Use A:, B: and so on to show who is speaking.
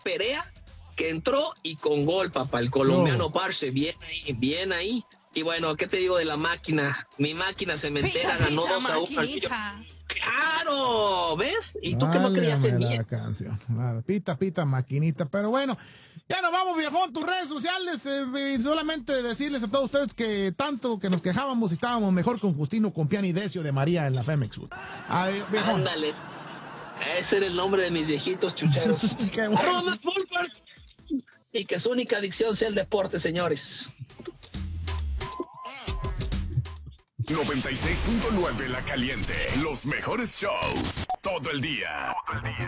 A: Perea, que entró y con gol, papá, el colombiano Parce, bien ahí. Y bueno, ¿qué te digo de la máquina? Mi máquina cementera ganó 2-1. ¡Claro! ¿Ves? ¿Y tú qué no creías en mí?
B: La canción. Nada, pita, maquinita. Pero bueno, ya nos vamos, viejón, tus redes sociales. Solamente decirles a todos ustedes que tanto que nos quejábamos y estábamos mejor con Justino Compián y Decio de María en la Femex Sur. Viejón.
A: Ándale. Ese era el nombre de mis viejitos chucheros.
B: Qué bueno.
A: ¡Arroba y que su única adicción sea el deporte, señores!
C: 96.9 La Caliente. Los mejores shows todo el día.